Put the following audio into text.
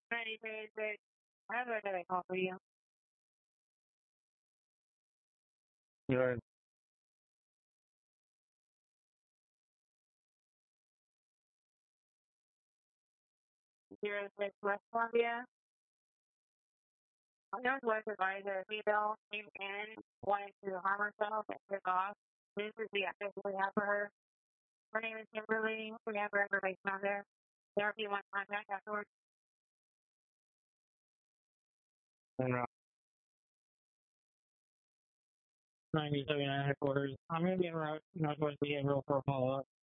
9386. How do I get a call for you? You're 06 West Columbia. Northwest advisor, female, came in, wanted to harm herself and took off. This is the address we have for her. Her name is Kimberly. We have her information on there. There, if you want contact afterwards. 97 headquarters. I'm going to be en route Northwest Behavioral for a follow-up.